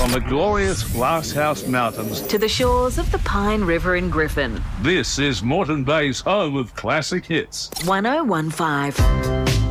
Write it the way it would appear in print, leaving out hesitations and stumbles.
from the glorious Glasshouse Mountains to the shores of the Pine River in Griffin. This is Moreton Bay's home of classic hits. 1015.